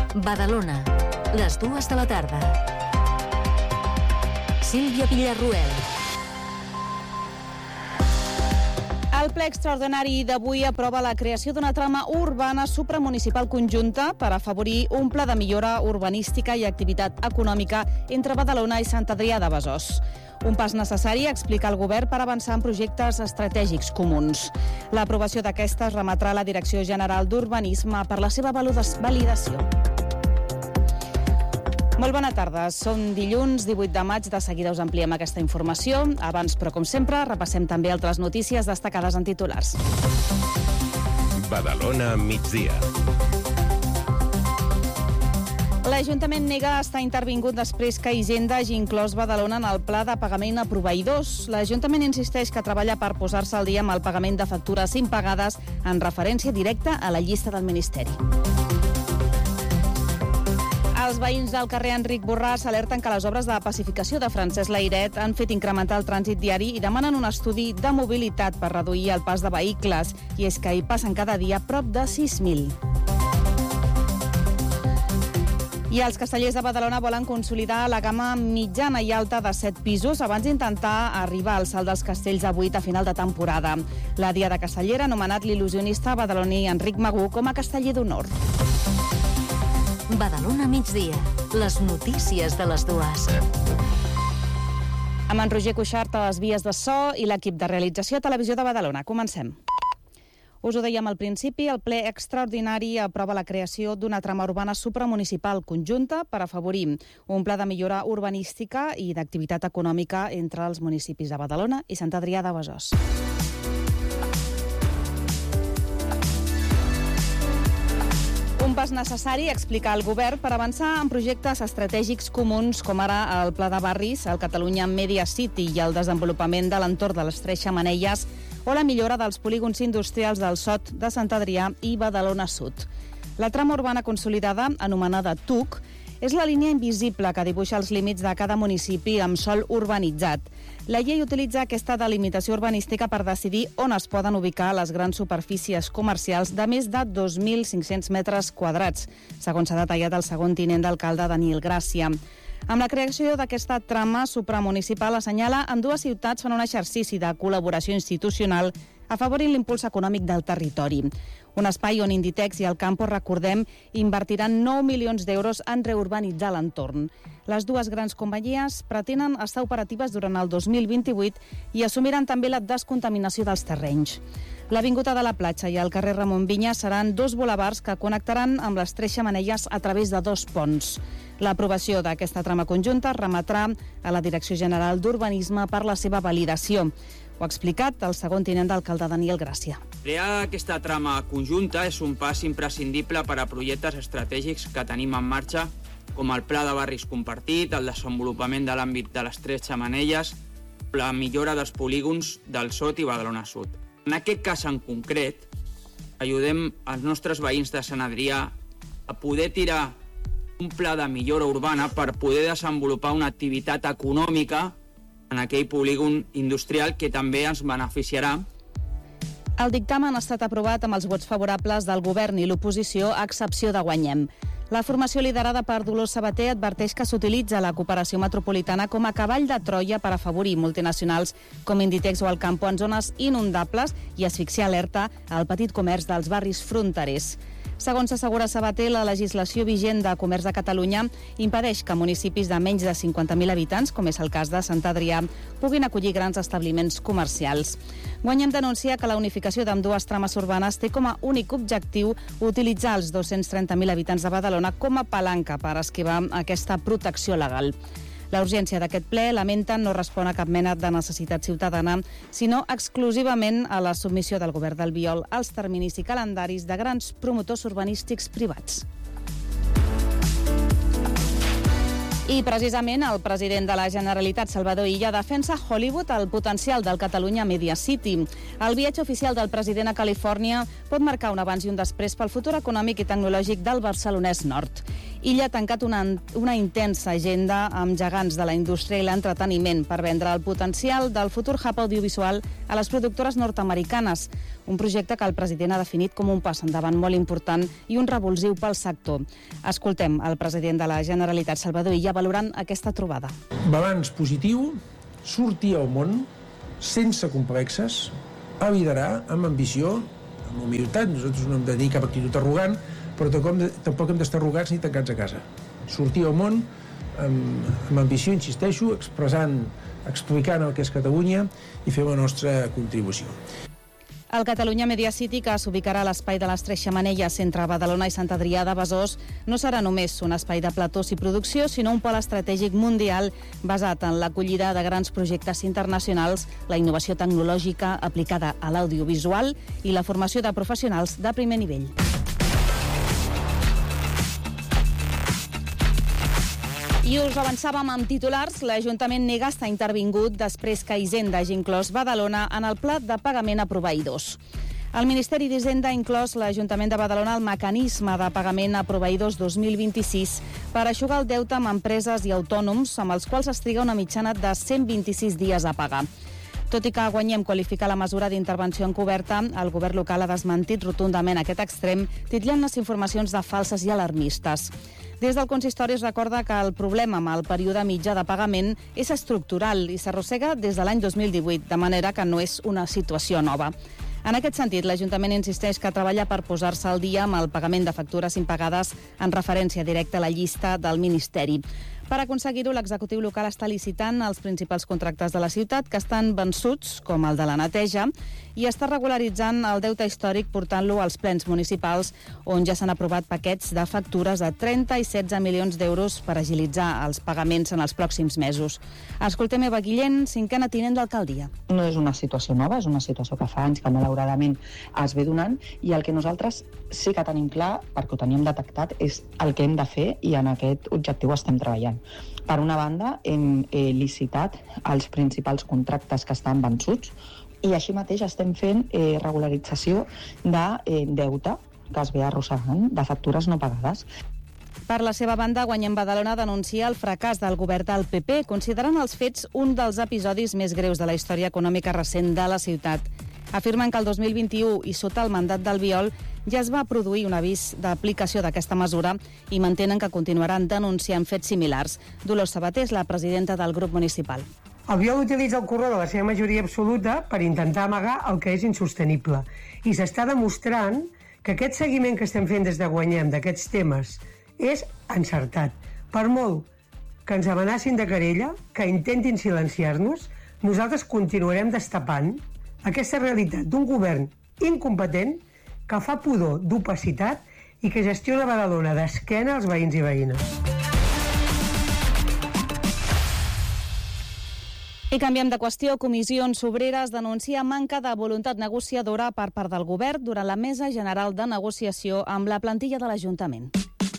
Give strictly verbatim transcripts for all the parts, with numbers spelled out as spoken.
Badalona, les dues de la tarda. Sílvia Villarroel. El ple extraordinari d'avui aprova la creació d'una trama urbana supramunicipal conjunta per afavorir un pla de millora urbanística i activitat econòmica entre Badalona i Sant Adrià de Besòs. Un pas necessari, explica el govern, per avançar en projectes estratègics comuns. L'aprovació d'aquesta es remetrà a la Direcció General d'Urbanisme per la seva validació. Molt bona tarda, són dilluns divuit de maig, de seguida us ampliem aquesta informació. Abans, però com sempre, repassem també altres notícies destacades en titulars. Badalona migdia. L'Ajuntament nega estar intervingut després que Hisenda hagi inclòs Badalona en el pla de pagament a proveïdors. L'Ajuntament insisteix que treballa per posar-se al dia amb el pagament de factures impagades en referència directa a la llista del Ministeri. Els veïns del carrer Enric Borràs alerten que les obres de pacificació de Francesc Layret han fet incrementar el trànsit diari i demanen un estudi de mobilitat per reduir el pas de vehicles. I és que hi passen cada dia prop de sis mil. I els castellers de Badalona volen consolidar la gamma mitjana i alta de set pisos abans d'intentar arribar al salt dels castells a vuit a final de temporada. La Diada Castellera ha anomenat l'il·lusionista badaloní Enric Magú com a casteller d'honor. Badalona migdia, les notícies de les dues. Amb en Roger Cuixart a les vies de so i l'equip de realització a Televisió de Badalona. Comencem. Us ho dèiem al principi, el ple extraordinari aprova la creació d'una trama urbana supramunicipal conjunta per afavorir un pla de millora urbanística i d'activitat econòmica entre els municipis de Badalona i Sant Adrià de Besòs. Un pas necessari, explica el govern, per avançar en projectes estratègics comuns com ara el Pla de Barris, el Catalunya Media City i el desenvolupament de l'entorn de les Tres Xemeneies o la millora dels polígons industrials del Sot de Sant Adrià i Badalona Sud. La trama urbana consolidada, anomenada T U C, és la línia invisible que dibuixa els límits de cada municipi amb sòl urbanitzat. La llei utilitza aquesta delimitació urbanística per decidir on es poden ubicar les grans superfícies comercials de més de dos mil cinc-cents metres quadrats, segons s'ha detallat el segon tinent d'alcalde Daniel Gràcia. Amb la creació d'aquesta trama supramunicipal assenyala en dues ciutats fan un exercici de col·laboració institucional afavorint l'impuls econòmic del territori. Un espai on Inditex i el Campo, recordem, invertiran nou milions d'euros en reurbanitzar l'entorn. Les dues grans companyies pretenen estar operatives durant el dos mil vint-i-vuit i assumiran també la descontaminació dels terrenys. L'Avinguda de la Platja i el carrer Ramon Vinya seran dos bulevards que connectaran amb les Tres Xemeneies a través de dos ponts. L'aprovació d'aquesta trama conjunta remetrà a la Direcció General d'Urbanisme per la seva validació. Ho ha explicat el segon tinent d'alcalde Daniel Gràcia. Crear aquesta trama conjunta és un pas imprescindible per a projectes estratègics que tenim en marxa, com el Pla de Barris Compartit, el desenvolupament de l'àmbit de les Tres Xemeneies, la millora dels polígons del Sot i Badalona Sud. En aquest cas en concret, ajudem els nostres veïns de Sant Adrià a poder tirar un pla de millora urbana per poder desenvolupar una activitat econòmica en aquell polígon industrial que també ens beneficiarà. El dictamen ha estat aprovat amb els vots favorables del govern i l'oposició, a excepció de Guanyem. La formació liderada per Dolors Sabater adverteix que s'utilitza la cooperació metropolitana com a cavall de Troia per afavorir multinacionals com Inditex o el Campo en zones inundables i asfixiar alerta al petit comerç dels barris fronterers. Segons assegura Sabater, la legislació vigent de comerç de Catalunya impedeix que municipis de menys de cinquanta mil habitants, com és el cas de Sant Adrià, puguin acollir grans establiments comercials. Guanyem denuncia que la unificació d'ambdues trames urbanes té com a únic objectiu utilitzar els dos-cents trenta mil habitants de Badalona com a palanca per esquivar aquesta protecció legal. La urgència d'aquest ple, lamenten, no respon a cap mena de necessitat ciutadana, sinó exclusivament a la submissió del govern d'Albiol als terminis i calendaris de grans promotors urbanístics privats. I precisament el president de la Generalitat, Salvador Illa, defensa a Hollywood el potencial del Catalunya Media City. El viatge oficial del president a Califòrnia pot marcar un abans i un després pel futur econòmic i tecnològic del barcelonès nord. Illa ha tancat una, una intensa agenda amb gegants de la indústria i l'entreteniment per vendre el potencial del futur hub audiovisual a les productores nord-americanes, un projecte que el president ha definit com un pas endavant molt important i un revulsiu pel sector. Escoltem el president de la Generalitat, Salvador Illa, valorant aquesta trobada. Balanç positiu, sortir al món sense complexes, a liderar amb ambició, amb humilitat. Nosaltres no hem de tenir cap actitud arrogant, però tampoc hem d'estar arrogats ni tancats a casa. Sortir al món amb, amb ambició, insisteixo, expressant, explicant el que és Catalunya i fer la nostra contribució. El Catalunya Media City, que s'ubicarà a l'espai de les Tres Xemeneies entre Badalona i Sant Adrià de Besòs, no serà només un espai de platós i producció, sinó un pol estratègic mundial basat en l'acollida de grans projectes internacionals, la innovació tecnològica aplicada a l'audiovisual i la formació de professionals de primer nivell. I us avançàvem amb titulars. L'Ajuntament nega estar intervingut després que Hisenda hagi inclòs Badalona en el pla de pagament a proveïdors. El Ministeri d'Hisenda ha inclòs l'Ajuntament de Badalona al mecanisme de pagament a proveïdors dos mil vint-i-sis per eixugar el deute amb empreses i autònoms amb els quals es triga una mitjana de cent vint-i-sis dies a pagar. Tot i que Guanyem qualifica la mesura d'intervenció encoberta, el govern local ha desmentit rotundament aquest extrem, titllant les informacions de falses i alarmistes. Des del consistori es recorda que el problema amb el període mitjà de pagament és estructural i s'arrossega des de l'any dos mil divuit, de manera que no és una situació nova. En aquest sentit, l'Ajuntament insisteix que treballa per posar-se al dia amb el pagament de factures impagades en referència directa a la llista del Ministeri. Per aconseguir-ho, l'executiu local està licitant els principals contractes de la ciutat que estan vençuts, com el de la neteja, i està regularitzant el deute històric portant-lo als plens municipals, on ja s'han aprovat paquets de factures de trenta i setze milions d'euros per agilitzar els pagaments en els pròxims mesos. Escoltem Eva Guillén, cinquena tinent d'alcaldia. No és una situació nova, és una situació que fa anys que malauradament es ve donant, i el que nosaltres sí que tenim clar, perquè ho teníem detectat, és el que hem de fer i en aquest objectiu estem treballant. Per una banda, hem eh, licitat els principals contractes que estan vençuts i així mateix estem fent eh, regularització de eh, deute que es ve arrossegant de factures no pagades. Per la seva banda, Guanyem Badalona denuncia el fracàs del govern del P P, considerant els fets un dels episodis més greus de la història econòmica recent de la ciutat. Afirmen que el dos mil vint-i-u i sota el mandat d'Albiol ja es va produir un avís d'aplicació d'aquesta mesura i mantenen que continuaran denunciant fets similars. Dolors Sabater és la presidenta del grup municipal. Albiol utilitza el corró de la seva majoria absoluta per intentar amagar el que és insostenible. I s'està demostrant que aquest seguiment que estem fent des de Guanyem d'aquests temes és encertat. Per molt que ens amenacin de querella, que intentin silenciar-nos, nosaltres continuarem destapant aquesta realitat d'un govern incompetent que fa pudor d'opacitat i que gestiona Badalona d'esquena als veïns i veïnes. I canviem de qüestió. Comissions Obreres denuncia manca de voluntat negociadora per part del govern durant la Mesa General de Negociació amb la plantilla de l'Ajuntament.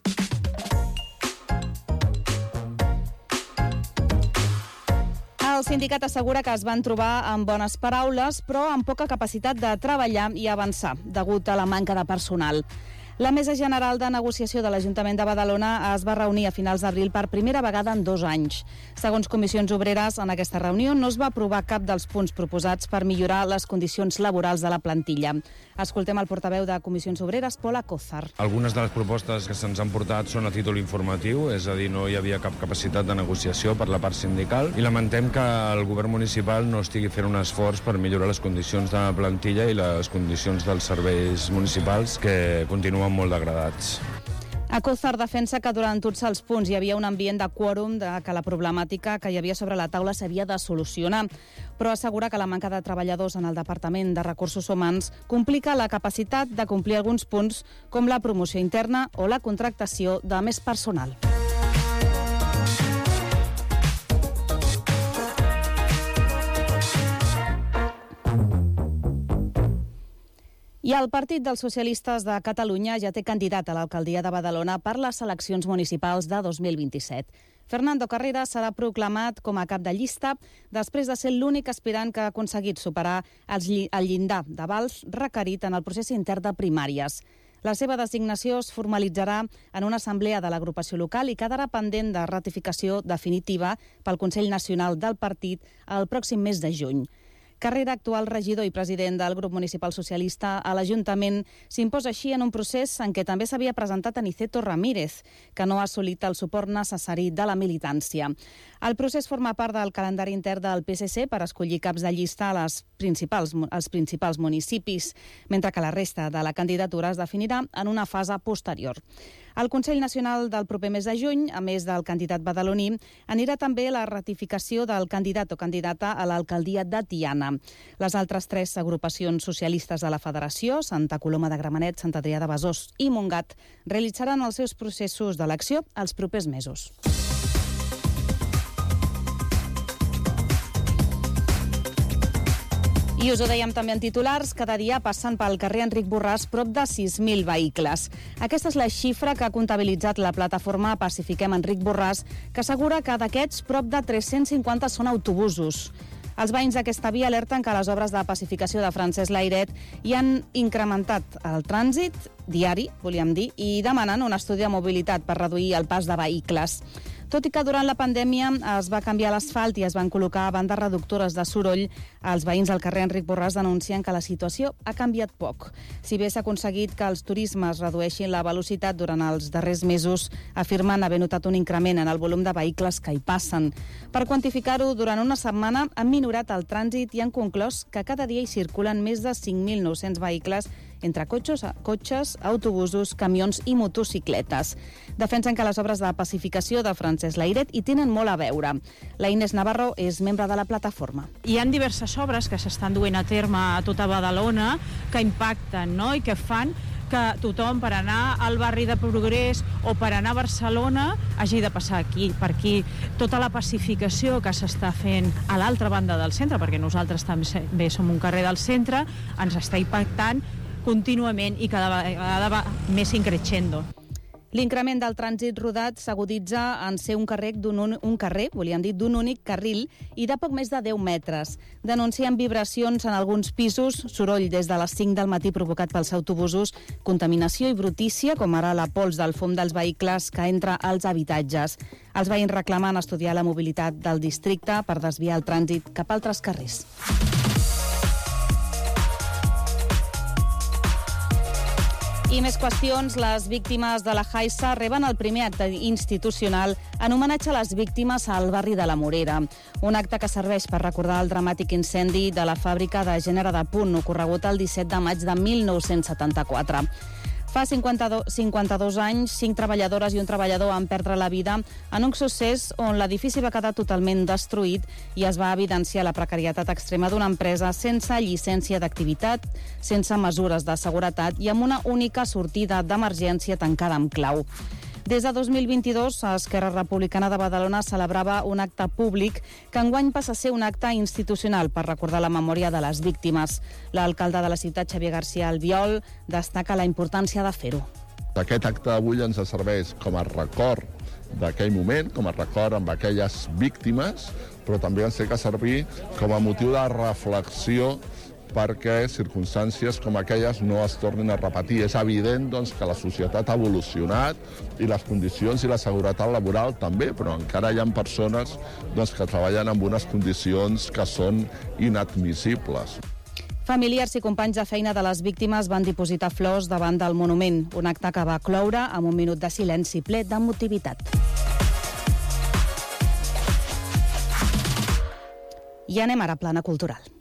El sindicat assegura que es van trobar amb bones paraules, però amb poca capacitat de treballar i avançar, degut a la manca de personal. La Mesa General de Negociació de l'Ajuntament de Badalona es va reunir a finals d'abril per primera vegada en dos anys. Segons Comissions Obreres, en aquesta reunió no es va aprovar cap dels punts proposats per millorar les condicions laborals de la plantilla. Escoltem el portaveu de Comissions Obreres, Pol Acózar. Algunes de les propostes que se'ns han portat són a títol informatiu, és a dir, no hi havia cap capacitat de negociació per la part sindical i lamentem que el govern municipal no estigui fent un esforç per millorar les condicions de la plantilla i les condicions dels serveis municipals que continuen molt degradats. Acózar defensa que durant tots els punts hi havia un ambient de quòrum, de que la problemàtica que hi havia sobre la taula s'havia de solucionar, però assegura que la manca de treballadors en el Departament de Recursos Humans complica la capacitat de complir alguns punts com la promoció interna o la contractació de més personal. I el Partit dels Socialistes de Catalunya ja té candidat a l'alcaldia de Badalona per les eleccions municipals de dos mil vint-i-set. Fernando Carreras serà proclamat com a cap de llista després de ser l'únic aspirant que ha aconseguit superar el llindar d'avals requerit en el procés intern de primàries. La seva designació es formalitzarà en una assemblea de l'agrupació local i quedarà pendent de ratificació definitiva pel Consell Nacional del Partit el pròxim mes de juny. Carrera, actual regidor i president del grup municipal socialista a l'Ajuntament, s'imposa així en un procés en què també s'havia presentat Aniceto Ramírez, que no ha assolit el suport necessari de la militància. El procés forma part del calendari intern del P S C per escollir caps de llista a les principals, als principals municipis, mentre que la resta de la candidatura es definirà en una fase posterior. Al Consell Nacional del proper mes de juny, a més del candidat badaloní, anirà també la ratificació del candidat o candidata a l'alcaldia de Tiana. Les altres tres agrupacions socialistes de la Federació, Santa Coloma de Gramenet, Sant Adrià de Besòs i Montgat, realitzaran els seus processos d'elecció els propers mesos. I us ho dèiem també en titulars, cada dia passen pel carrer Enric Borràs prop de sis mil vehicles. Aquesta és la xifra que ha comptabilitzat la plataforma Pacifiquem Enric Borràs, que assegura que d'aquests prop de tres-cents cinquanta són autobusos. Els veïns d'aquesta via alerten que les obres de pacificació de Francesc Layret hi han incrementat el trànsit diari, volíem dir, i demanen un estudi de mobilitat per reduir el pas de vehicles. Tot i que durant la pandèmia es va canviar l'asfalt i es van col·locar bandes reductores de soroll, els veïns del carrer Enric Borràs denuncien que la situació ha canviat poc. Si bé s'ha aconseguit que els turismes redueixin la velocitat durant els darrers mesos, afirmen haver notat un increment en el volum de vehicles que hi passen. Per quantificar-ho, durant una setmana han minorat el trànsit i han conclòs que cada dia hi circulen més de cinc mil nou-cents vehicles entre cotxes, cotxes, autobusos, camions i motocicletes. Defensen que les obres de pacificació de Francesc Layret hi tenen molt a veure. La Inés Navarro és membre de la plataforma. Hi ha diverses obres que s'estan duent a terme a tota Badalona que impacten, no?, i que fan que tothom per anar al barri de Progrés o per anar a Barcelona hagi de passar aquí, per aquí. Tota la pacificació que s'està fent a l'altra banda del centre, perquè nosaltres també som un carrer del centre, ens està impactant contínuament i cada vegada va més increixendo. L'increment del trànsit rodat s'aguditza en ser un carrer d'un un carrer, volíem dir, d'un únic carril i de poc més de deu metres. Denuncien vibracions en alguns pisos, soroll des de les cinc del matí provocat pels autobusos, contaminació i brutícia, com ara la pols del fum dels vehicles que entra als habitatges. Els veïns reclamen estudiar la mobilitat del districte per desviar el trànsit cap a altres carrers. I més qüestions. Les víctimes de la Haissa reben el primer acte institucional en homenatge a les víctimes al barri de la Morera. Un acte que serveix per recordar el dramàtic incendi de la fàbrica de gènere de punt, ocorregut el disset de maig de mil nou-cents setanta-quatre. Fa cinquanta-dos anys, cinc treballadores i un treballador van perdre la vida en un succés on l'edifici va quedar totalment destruït i es va evidenciar la precarietat extrema d'una empresa sense llicència d'activitat, sense mesures de seguretat i amb una única sortida d'emergència tancada amb clau. Des de dos mil vint-i-dos, Esquerra Republicana de Badalona celebrava un acte públic que enguany passa a ser un acte institucional per recordar la memòria de les víctimes. L'alcalde de la ciutat, Xavier García Albiol, destaca la importància de fer-ho. Aquest acte d'avui ens serveix com a record d'aquell moment, com a record amb aquelles víctimes, però també ens té que servir com a motiu de reflexió perquè circumstàncies com aquelles no es tornin a repetir. És evident doncs, que la societat ha evolucionat i les condicions i la seguretat laboral també, però encara hi ha persones doncs, que treballen en unes condicions que són inadmissibles. Familiars i companys de feina de les víctimes van dipositar flors davant del monument, un acte que va cloure amb un minut de silenci ple d'emotivitat. I anem ara a plana cultural.